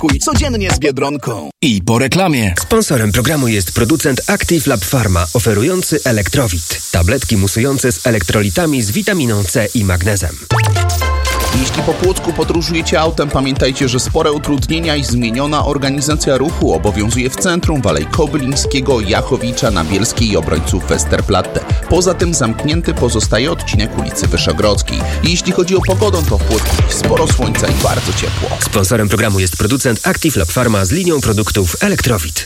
Kuj codziennie z Biedronką. I po reklamie. Sponsorem programu jest producent Active Lab Pharma, oferujący Elektrowit. Tabletki musujące z elektrolitami z witaminą C i magnezem. Jeśli po Płocku podróżujecie autem, pamiętajcie, że spore utrudnienia i zmieniona organizacja ruchu obowiązuje w centrum, w Alei Kobylińskiego, Jachowicza, na Bielskiej i obrońców Westerplatte. Poza tym zamknięty pozostaje odcinek ulicy Wyszogrodzkiej. Jeśli chodzi o pogodę, to w Płocku sporo słońca i bardzo ciepło. Sponsorem programu jest producent Active Lab Pharma z linią produktów Elektrowit.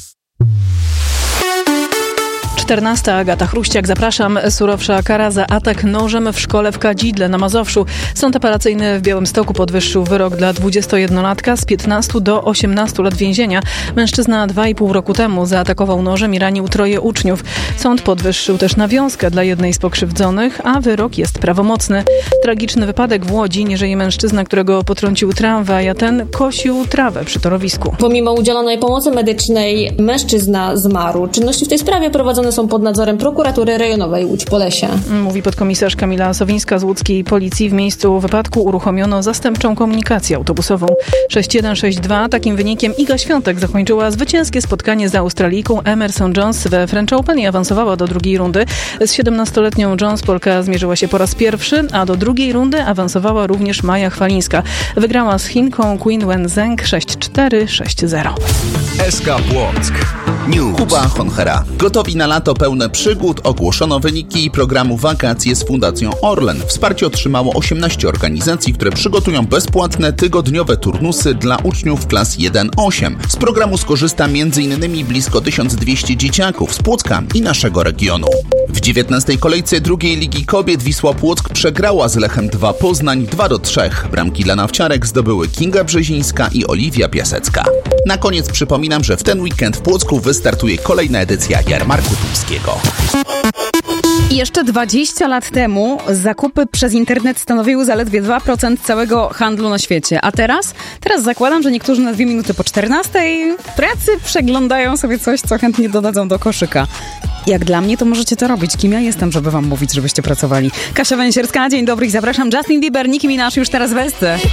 14. Agata Chruściak. Zapraszam. Surowsza kara za atak nożem w szkole w Kadzidle na Mazowszu. Sąd apelacyjny w Białymstoku podwyższył wyrok dla 21-latka z 15 do 18 lat więzienia. Mężczyzna 2,5 roku temu zaatakował nożem i ranił 3 uczniów. Sąd podwyższył też nawiązkę dla jednej z pokrzywdzonych, a wyrok jest prawomocny. Tragiczny wypadek w Łodzi. Nie żyje mężczyzna, którego potrącił tramwaj, a ten kosił trawę przy torowisku. Pomimo udzielonej pomocy medycznej mężczyzna zmarł. Czynności w tej sprawie prowadzone są pod nadzorem prokuratury rejonowej Łódź-Polesie. Mówi podkomisarz Kamila Sowińska z łódzkiej policji. W miejscu wypadku uruchomiono zastępczą komunikację autobusową. 6162. Takim wynikiem Iga Świątek zakończyła zwycięskie spotkanie z Australijką Emerson Jones we French Open i awansowała do drugiej rundy. Z 17-letnią Jones Polka zmierzyła się po raz pierwszy, a do drugiej rundy awansowała również Maja Chwalińska. Wygrała z Chinką Qin Wenzheng 6-4, 6-0. SK Płock. News. Kuba Honchera. Gotowi na lato pełne przygód. Ogłoszono wyniki programu Wakacje z Fundacją Orlen. Wsparcie otrzymało 18 organizacji, które przygotują bezpłatne tygodniowe turnusy dla uczniów klas 1-8. Z programu skorzysta m.in. blisko 1200 dzieciaków z Płocka i naszego regionu. W 19. kolejce drugiej Ligi Kobiet Wisła Płock przegrała z Lechem 2 Poznań 2-3. Bramki dla nawciarek zdobyły Kinga Brzezińska i Oliwia Piasecka. Na koniec przypominam, że w ten weekend w Płocku wystartuje kolejna edycja Jarmarku Tłuskiego. Jeszcze 20 lat temu zakupy przez internet stanowiły zaledwie 2% całego handlu na świecie. A teraz zakładam, że niektórzy na 2 minuty po 14 w pracy przeglądają sobie coś, co chętnie dodadzą do koszyka. Jak dla mnie, to możecie to robić. Kim ja jestem, żeby wam mówić, żebyście pracowali? Kasia Węsierska, dzień dobry i zapraszam. Justin Bieber, Nicki Minaj już teraz w Esce.